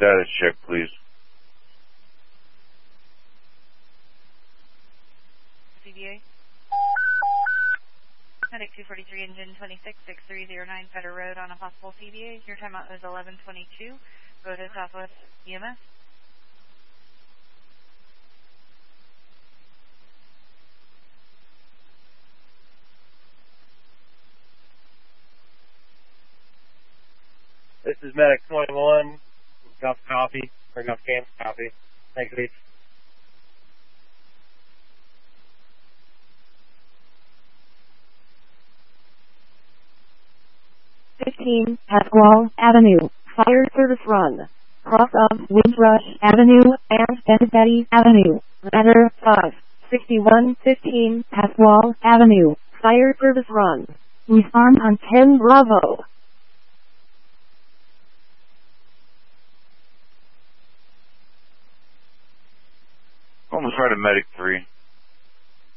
status check, please. CBA. Medic 243, engine 266309, Federal Road on a possible CBA. Your timeout is 11:22. Go to Southwest EMS. This is Medic 21. Enough coffee, or enough canned coffee. Thanks, Lee. 15, Pasquale Avenue, Fire Service Run. Cross of Windrush Avenue and Benedetto Avenue. Ladder 5, 6115, Pasquale Avenue, Fire Service Run. Respond on 10 Bravo. Almost right to Medic 3.